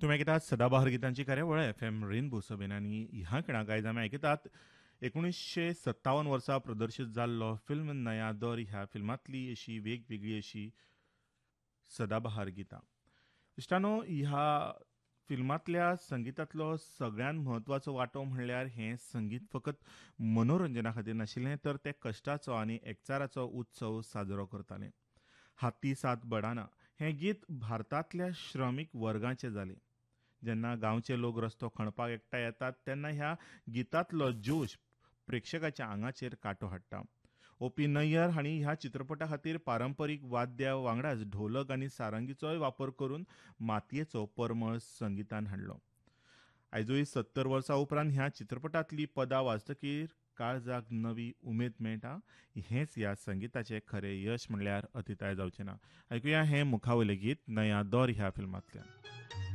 तुम्ही ऐकतात सदाबहार गीतांची कार्यावळ FM रेनबो सभेन आणि ह्या खिणाक आयज आमी ऐकतात 1957 वर्सा प्रदर्शित जाल्लो फिल्म नया दौर ह्या फिल्मांतली अशी वेगवेगळी अशी सदाबहार गितां. इश्टानो, ह्या फिल्मांतल्या संगीतांतलो सगळ्यात म्हत्वाचो वांटो म्हणल्यार हें संगीत फकत मनोरंजना खातीर नाशिल्लें, तर तें कश्टाचो आनी एकचाराचो उत्सव साजरो करतालें. हाती सात बडाना हें गीत भारतांतल्या श्रमीक वर्गाचें जालें. जेन्ना गांवचे लोक रस्तो खणपाक एकठांय येतात तेन्ना ह्या गितांतलो जोश प्रेक्षकाच्या आंगाचेर कांटो हाडटा. ओ.पी. नय्यर हांणी ह्या चित्रपटा खातीर पारंपरीक वाद्या वांगडाच ढोलक आनी सारंगीचोय वापर करून मातयेचो परमळ संगितान हाडलो. आयजूय 70 वर्सां उपरांत ह्या चित्रपटांतलीं पदां वाजतकीर काळजाक नवी उमेद मेळटा. हेंच ह्या संगिताचें खरें यश म्हणल्यार अतिताय जावचें ना. आयकुया हें मुखावयलें गीत नया दौर ह्या फिल्मांतल्यान.